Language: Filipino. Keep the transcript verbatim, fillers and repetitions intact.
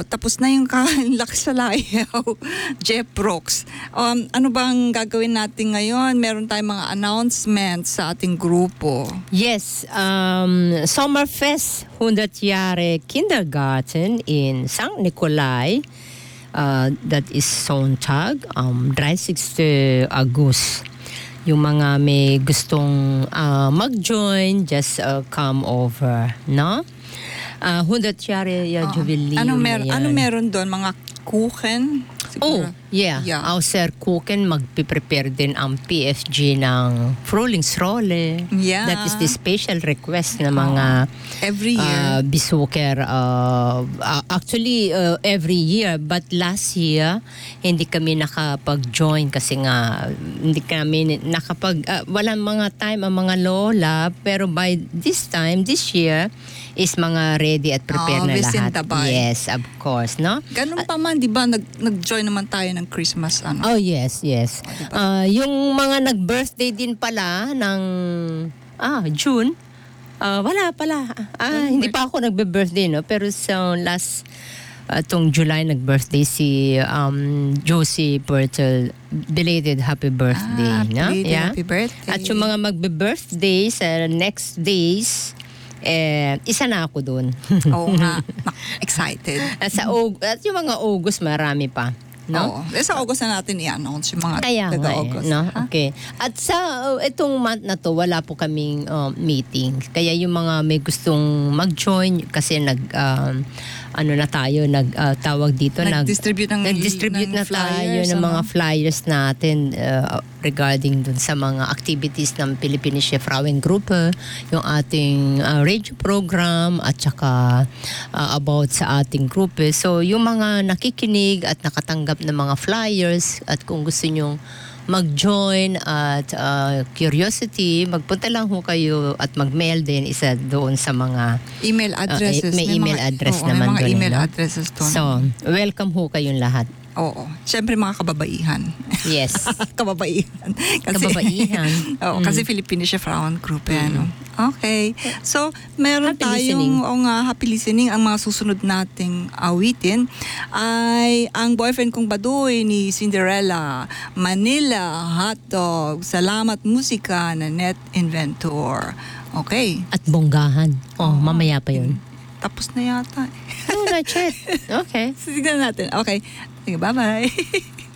tapos na yung Laksalayaw, Jeff Brooks. Um, ano bang gagawin natin ngayon? Meron tayong mga announcements sa ating grupo. Yes, um, Sommerfest hundertjährige Kindergarten in Sankt Nikolai. Uh, that is Sonntag, um, dreißigsten August. Yung mga may gustong uh, mag-join, just uh, come over, no? Uh, hundertjährige Oh. Jubiläum. Ano, mer- yan. ano meron doon? Mga kuchen? Oh, Siguro. yeah. Yeah. Außer Kuchen, magpiprepare din ang P F G ng Frühlingsrolle. Yeah. That is the special request ng mga Every year. uh, Besucher. Uh, uh, actually, uh, every year. But last year, hindi kami nakapag-join kasi nga, hindi kami nakapag... Uh, walang mga time ang mga lola. Pero by this time, this year, is mga ready at prepare Oh, na lahat. Vicintabay. Yes, of course, no? Ganun pa man, di ba? Nag, nag-join naman tayo ng Christmas. Ano? Oh, yes, yes. Ah, yung mga nag-birthday din pala ng ah, June, ah, wala pala. Ah, hindi pa ako nagbe-birthday, no? Pero sa last ah, tong July nag-birthday si um, Josie Bertel. Belated happy birthday, Ah, no? belated Yeah. happy birthday. At yung mga magbe-birthday sa next days, eh, isa na ako doon. Oo nga. Nak- Excited. At sa Aug- at yung mga August marami pa, no? Oo. Eh, sa August na natin i-announce yung mga Kaya nga eh, taga-August. no? Ha? Okay. At sa uh, itong month na to, wala po kaming um, meeting. Kaya yung mga may gustong mag-join, kasi nag, um, ano na tayo, nag, uh, tawag dito, nag, Nag-distribute ng, nag-distribute ng na tayo flyers, ng ano? mga flyers natin uh, regarding dun sa mga activities ng Philippinische Frauengruppe, yung ating uh, radio program, at saka uh, about sa ating gruppe. So, yung mga nakikinig at nakatanggap ng mga flyers, at kung gusto nyong mag-join at uh, curiosity, magpunta lang ho kayo at mag-mail din isa doon sa mga Email addresses. Uh, may email mga, address oo, naman may mga doon, email no? addresses doon. So, welcome ho kayong lahat. Oo. Siyempre mga kababaihan. Yes. kababaihan. Kasi, Kababaihan. Oo, Mm. kasi Philippinische Frauengruppe. Ano? Okay. So, meron Happy tayong listening. o nga, happy listening. Ang mga susunod nating awitin ay ang Boyfriend Kong Baduy ni Cinderella, Manila, Hotdog, Salamat Musika, na Net Inventor. Okay. At bonggahan. Oh, Oo. mamaya pa yun. Tapos na yata. Oh, not yet. Okay. Signan natin. Okay. Sige, bye-bye.